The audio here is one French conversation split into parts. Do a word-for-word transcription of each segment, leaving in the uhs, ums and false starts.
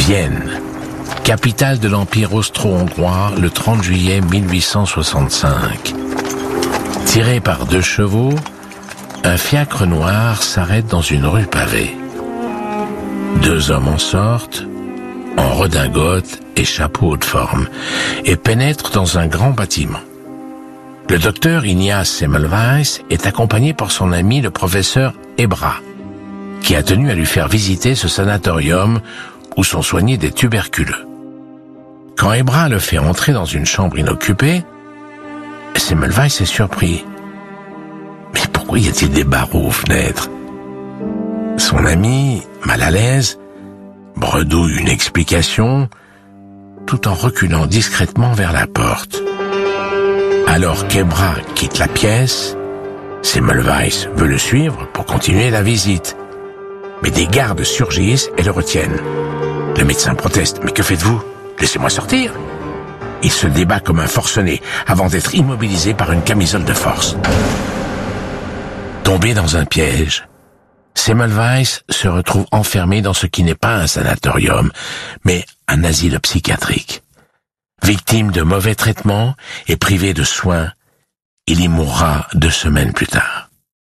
Vienne, capitale de l'Empire austro-hongrois, le trente juillet mille huit cent soixante-cinq. Tiré par deux chevaux, un fiacre noir s'arrête dans une rue pavée. Deux hommes en sortent, en redingote et chapeau haute forme, et pénètrent dans un grand bâtiment. Le docteur Ignaz Semmelweis est accompagné par son ami le professeur Ebra, qui a tenu à lui faire visiter ce sanatorium où sont soignés des tuberculeux. Quand Ebra le fait entrer dans une chambre inoccupée, Semmelweis est surpris. Mais pourquoi y a-t-il des barreaux aux fenêtres? Son ami, mal à l'aise, bredouille une explication, tout en reculant discrètement vers la porte. Alors qu'Ebra quitte la pièce, Semmelweis veut le suivre pour continuer la visite. Mais des gardes surgissent et le retiennent. Le médecin proteste. « Mais que faites-vous? Laissez-moi sortir !» Il se débat comme un forcené avant d'être immobilisé par une camisole de force. Tombé dans un piège, Semmelweis se retrouve enfermé dans ce qui n'est pas un sanatorium, mais un asile psychiatrique. Victime de mauvais traitements et privé de soins, il y mourra deux semaines plus tard.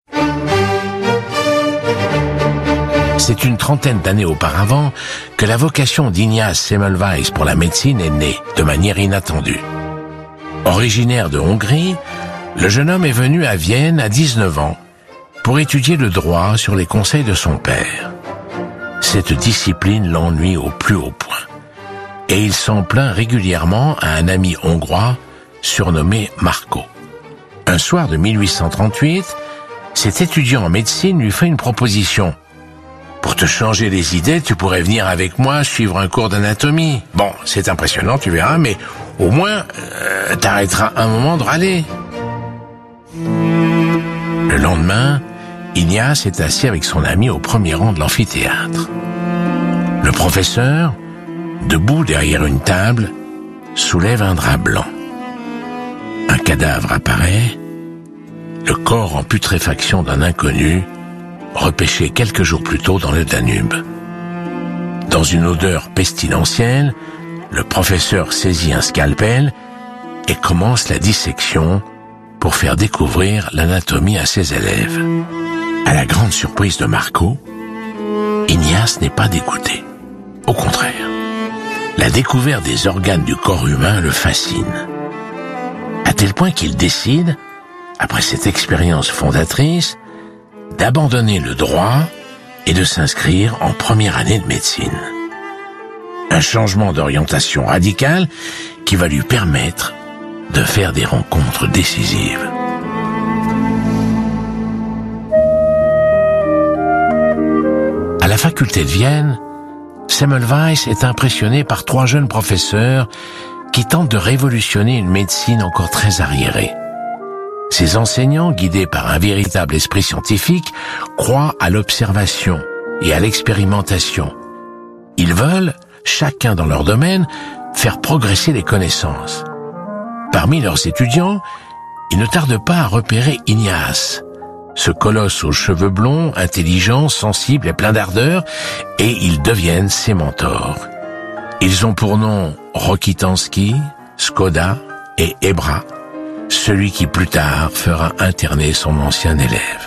C'est une trentaine d'années auparavant que la vocation d'Ignaz Semmelweis pour la médecine est née de manière inattendue. Originaire de Hongrie, le jeune homme est venu à Vienne à dix-neuf ans pour étudier le droit sur les conseils de son père. Cette discipline l'ennuie au plus haut point, et il s'en plaint régulièrement à un ami hongrois surnommé Marco. Un soir de mille huit cent trente-huit, cet étudiant en médecine lui fait une proposition. « Pour te changer les idées, tu pourrais venir avec moi suivre un cours d'anatomie. Bon, c'est impressionnant, tu verras, mais au moins, euh, t'arrêteras un moment de râler. » Le lendemain, Ignaz est assis avec son ami au premier rang de l'amphithéâtre. Le professeur, debout derrière une table, soulève un drap blanc. Un cadavre apparaît, le corps en putréfaction d'un inconnu, repêché quelques jours plus tôt dans le Danube. Dans une odeur pestilentielle, le professeur saisit un scalpel et commence la dissection pour faire découvrir l'anatomie à ses élèves. À la grande surprise de Marco, Ignaz n'est pas dégoûté. Au contraire, la découverte des organes du corps humain le fascine, à tel point qu'il décide, après cette expérience fondatrice, d'abandonner le droit et de s'inscrire en première année de médecine. Un changement d'orientation radical qui va lui permettre de faire des rencontres décisives. À la faculté de Vienne, Semmelweis est impressionné par trois jeunes professeurs qui tentent de révolutionner une médecine encore très arriérée. Ces enseignants, guidés par un véritable esprit scientifique, croient à l'observation et à l'expérimentation. Ils veulent, chacun dans leur domaine, faire progresser les connaissances. Parmi leurs étudiants, ils ne tardent pas à repérer Ignaz, ce colosse aux cheveux blonds, intelligent, sensible et plein d'ardeur, et ils deviennent ses mentors. Ils ont pour nom Rokitansky, Skoda et Ebra, celui qui plus tard fera interner son ancien élève.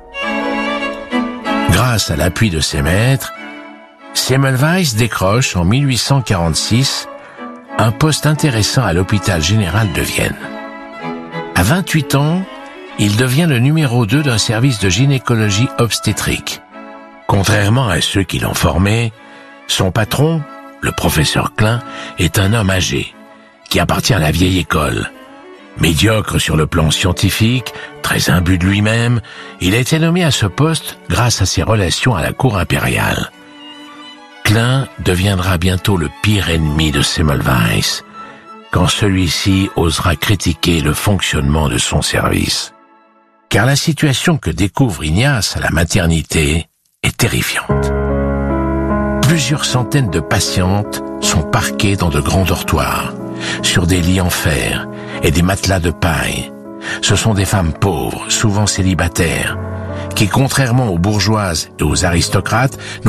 Grâce à l'appui de ses maîtres, Semmelweis décroche en mille huit cent quarante-six un poste intéressant à l'hôpital général de Vienne. À vingt-huit ans, il devient le numéro deux d'un service de gynécologie obstétrique. Contrairement à ceux qui l'ont formé, son patron, le professeur Klein, est un homme âgé, qui appartient à la vieille école. Médiocre sur le plan scientifique, très imbu de lui-même, il a été nommé à ce poste grâce à ses relations à la cour impériale. Klein deviendra bientôt le pire ennemi de Semmelweis, quand celui-ci osera critiquer le fonctionnement de son service. Car la situation que découvre Ignaz à la maternité est terrifiante. Plusieurs centaines de patientes sont parquées dans de grands dortoirs, sur des lits en fer et des matelas de paille. Ce sont des femmes pauvres, souvent célibataires, qui, contrairement aux bourgeoises et aux aristocrates,